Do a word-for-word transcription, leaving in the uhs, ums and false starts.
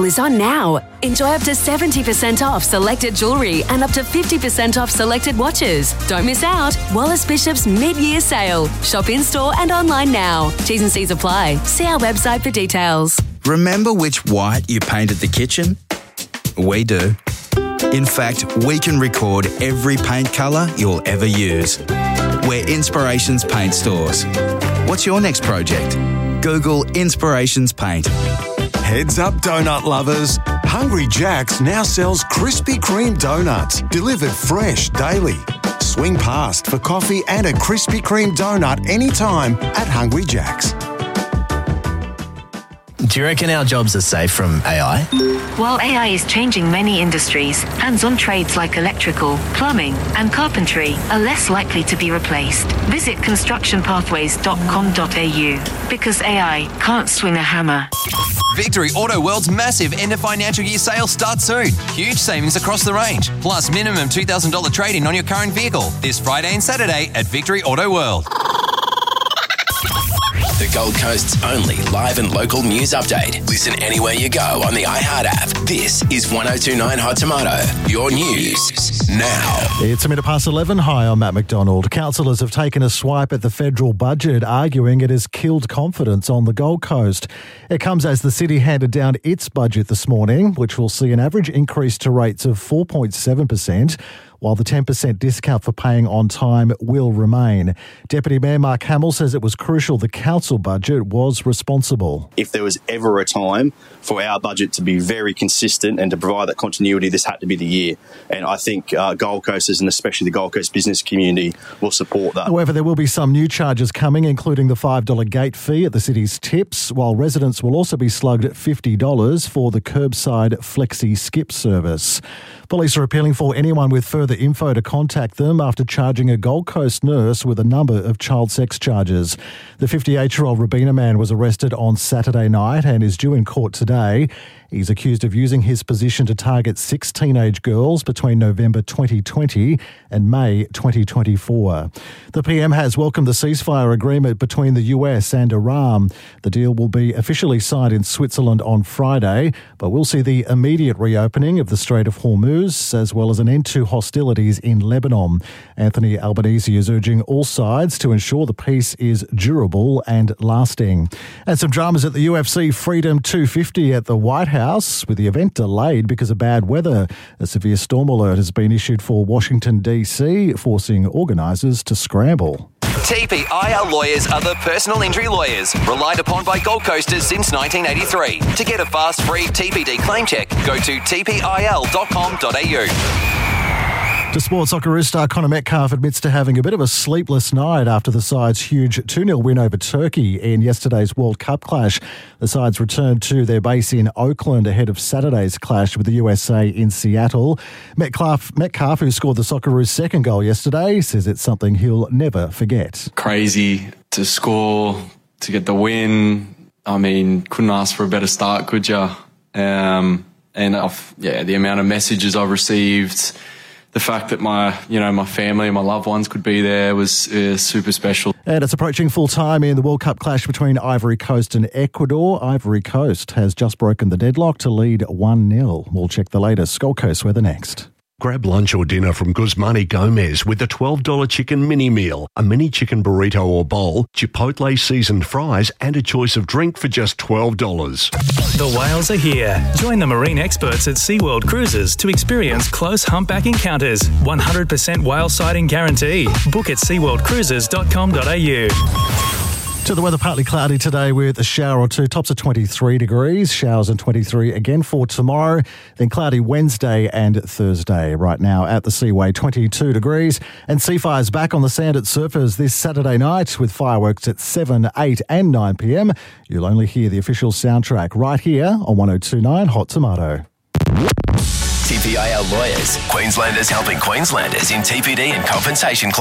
is on now. Enjoy up to seventy percent off selected jewellery and up to fifty percent off selected watches. Don't miss out. Wallace Bishop's mid-year sale. Shop in-store and online now. T's and C's apply. See our website for details. Remember which white you painted the kitchen? We do. In fact, we can record every paint colour you'll ever use. We're Inspirations Paint Stores. What's your next project? Google Inspirations Paint. Heads up, donut lovers. Hungry Jack's now sells Krispy Kreme donuts, delivered fresh daily. Swing past for coffee and a Krispy Kreme donut anytime at Hungry Jack's. Do you reckon our jobs are safe from A I? While A I is changing many industries, hands-on trades like electrical, plumbing and carpentry are less likely to be replaced. Visit construction pathways dot com dot a u because A I can't swing a hammer. Victory Auto World's massive end of financial year sale starts soon. Huge savings across the range, plus minimum two thousand dollars trade-in on your current vehicle this Friday and Saturday at Victory Auto World. The Gold Coast's only live and local news update. Listen anywhere you go on the iHeart app. This is one oh two point nine Hot Tomato, your news now. It's a minute past eleven. Hi, I'm Matt McDonald. Councillors have taken a swipe at the federal budget, arguing it has killed confidence on the Gold Coast. It comes as the city handed down its budget this morning, which will see an average increase to rates of four point seven percent. While the ten percent discount for paying on time will remain. Deputy Mayor Mark Hamill says it was crucial the council budget was responsible. If there was ever a time for our budget to be very consistent and to provide that continuity, this had to be the year. And I think uh, Gold Coasters and especially the Gold Coast business community will support that. However, there will be some new charges coming, including the five dollars gate fee at the city's tips, while residents will also be slugged at fifty dollars for the curbside flexi skip service. Police are appealing for anyone with further info to contact them after charging a Gold Coast nurse with a number of child sex charges. The fifty-eight-year-old Robina man was arrested on Saturday night and is due in court today. He's accused of using his position to target six teenage girls between November twenty twenty and May twenty twenty-four. The P M has welcomed the ceasefire agreement between the U S and Iran. The deal will be officially signed in Switzerland on Friday, but we'll see the immediate reopening of the Strait of Hormuz, as well as an end to hostilities in Lebanon. Anthony Albanese is urging all sides to ensure the peace is durable and lasting. And some dramas at the U F C Freedom two fifty at the White House. House, with the event delayed because of bad weather. A severe storm alert has been issued for Washington, D C, forcing organisers to scramble. T P I L lawyers are the personal injury lawyers relied upon by Gold Coasters since nineteen eighty-three. To get a fast, free T P D claim check, go to t p i l dot com dot a u. To sports, Socceroos star Connor Metcalfe admits to having a bit of a sleepless night after the side's huge two nil win over Turkey in yesterday's World Cup clash. The sides returned to their base in Oakland ahead of Saturday's clash with the U S A in Seattle. Metcalfe, Metcalfe, who scored the Socceroos' second goal yesterday, says it's something he'll never forget. Crazy to score, to get the win. I mean, couldn't ask for a better start, could you? Um, and I've, yeah, the amount of messages I've received, the fact that my, you know, my family and my loved ones could be there was uh, super special. And it's approaching full time in the World Cup clash between Ivory Coast and Ecuador. Ivory Coast has just broken the deadlock to lead one nil. We'll check the latest. Gold Coast weather next. Grab lunch or dinner from Guzmani Gomez with a twelve dollars chicken mini meal, a mini chicken burrito or bowl, Chipotle seasoned fries and a choice of drink for just twelve dollars. The whales are here. Join the marine experts at SeaWorld Cruises to experience close humpback encounters. one hundred percent whale sighting guarantee. Book at sea world cruises dot com dot a u. To the weather, partly cloudy today with a shower or two. Tops of twenty-three degrees. Showers and twenty-three again for tomorrow. Then cloudy Wednesday and Thursday. Right now at the Seaway, twenty-two degrees. And sea fires back on the sand at Surfers this Saturday night with fireworks at seven, eight and nine p.m. You'll only hear the official soundtrack right here on one oh two point nine Hot Tomato. T P I L Lawyers. Queenslanders helping Queenslanders in T P D and compensation claims.